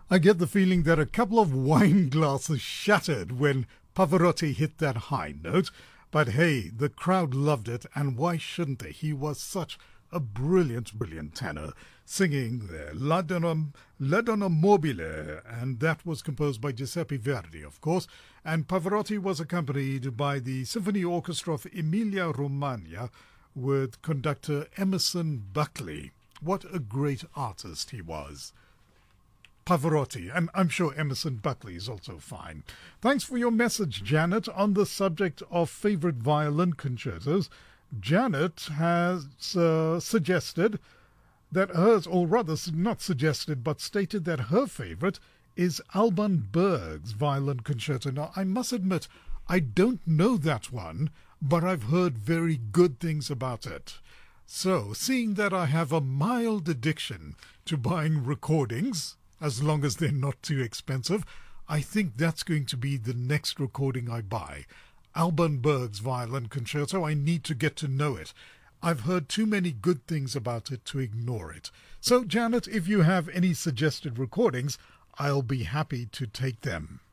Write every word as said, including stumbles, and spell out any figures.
I get the feeling that a couple of wine glasses shattered when Pavarotti hit that high note. But hey, the crowd loved it, and why shouldn't they? He was such a brilliant, brilliant tenor, singing uh, La Donna, La Donna Mobile, and that was composed by Giuseppe Verdi, of course, and Pavarotti was accompanied by the Symphony Orchestra of Emilia-Romagna with conductor Emerson Buckley. What a great artist he was. Pavarotti, and I'm sure Emerson Buckley is also fine. Thanks for your message, Janet, on the subject of favorite violin concertos. Janet has uh, suggested that hers, or rather not suggested, but stated that her favorite is Alban Berg's violin concerto. Now, I must admit, I don't know that one, but I've heard very good things about it. So, seeing that I have a mild addiction to buying recordings, as long as they're not too expensive, I think that's going to be the next recording I buy. Alban Berg's violin concerto. I need to get to know it. I've heard too many good things about it to ignore it. So, Janet, if you have any suggested recordings, I'll be happy to take them.